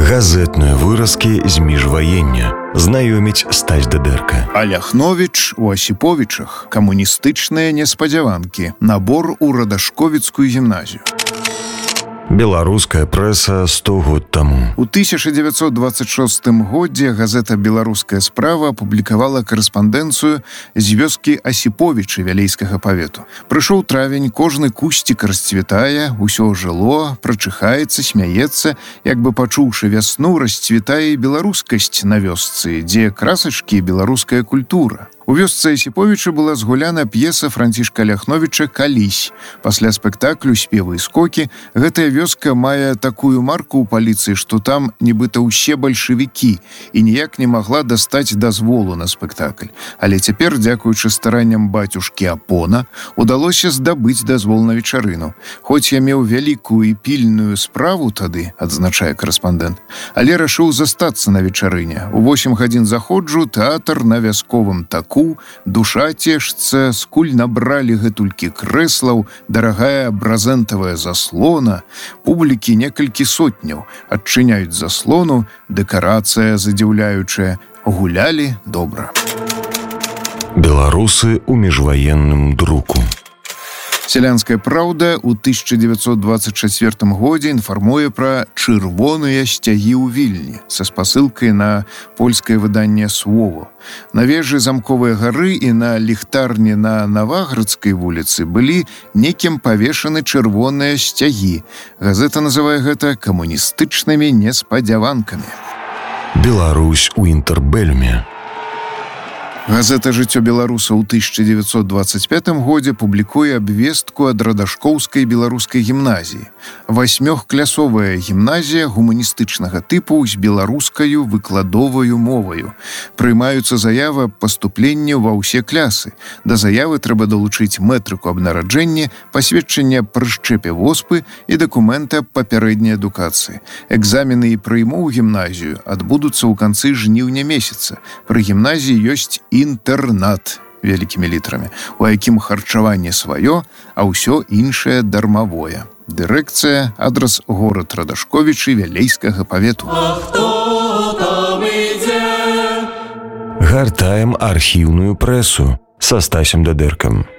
Газетныя выразкі з міжваення. Знаёміць Стась Дадэрка. А Ляхновіч у Асіповічах. Камуністычныя неспадзяванкі. Набор у Радашковіцкую гімназію. Беларуская прэса 100 год таму. У 1926 годзе газета «Беларуская справа» апублікавала карэспандэнцыю з вёскі Асіповічы вялейскага павету. Прыйшоў травень, кожны кусцік расцвітае, усё жыло, прачыхаецца, смяецца, як бы пачуўшы вясну, расцвітае і беларускасць на вёсцы, дзе красачкі беларуская культура. У вёсцы Асіповіча была згуляна п'еса Францішка Ляхновіча «Калісь». Пасля спектаклю «Спевы і скокі» гэтая вёска мае такую марку ў паліцыі, што там нібыта ўсе бальшавікі і ніяк не магла дастаць дазволу на спектакль. Але цяпер, дзякуючы старанням бацюшкі Апона, удалося здабыць дазвол на вечарыну. Хоць я меў вялікую і пільную справу тады, адзначае карэспандэнт, але рашыў застацца на вечарыне. У 8 гадзін заходжу, тэатр на вясковым таку, душа цешцца, скуль набралі гэтулькі крэслаў, дарагая бразентавая заслона, публікі некалькі сотняў, адчыняюць заслону, дэкарацыя задзіўляючая, гулялі добра. Беларусы ў міжваенным друку. «Сялянская праўда» ў 1924 годзе інфармуе пра чырвоныя сцягі ў Вільні са спасылкай на польскае выданне «Слово». На вежы Замковай гары і на ліхтарні на Наваградскай вуліцы былі некім павешаны чырвоныя сцягі. Газета называе гэта камуністычнымі неспадзяванкамі. Беларусь у інтэрбэльме. Газета «Жыццё беларуса» ў 1925 годзе публікуе абвестку ад Радашкоўскай беларускай гімназіі. 8-клясовая гімназія гуманістычнага тыпу з беларускаю выкладоваю моваю. Прымаюцца заявы аб паступленні ва ўсе клясы. Да заявы трэба далучыць мэтрыку аб нараджэнні, пасведчанне аб прышчэпе воспы і дакументы аб папярэдняй адукацыі. Экзамены і прыйму ў гімназію адбудуцца ў канцы жніўня месяца. Пры гімназіі ёсць інтэрнат вялікімі літрамі, у якім харчаванне сваё, а ўсё іншае дармавое. Дырэкцыя, адрас горад Радашковічы вялейскага павету. А хто там ідзе? Гартаем архіўную прэсу са Стасем Дадэркам.